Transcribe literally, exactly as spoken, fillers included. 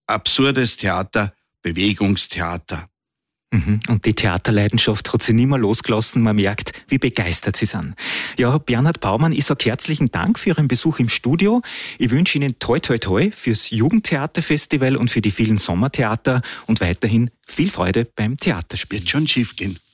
absurdes Theater, Bewegungstheater. Mhm. Und die Theaterleidenschaft hat sie nicht mehr losgelassen. Man merkt, wie begeistert sie sind. Ja, Bernhard Baumann, ich sage herzlichen Dank für Ihren Besuch im Studio. Ich wünsche Ihnen toi toi toi fürs Jugendtheaterfestival und für die vielen Sommertheater und weiterhin viel Freude beim Theaterspiel. Wird schon schief gehen.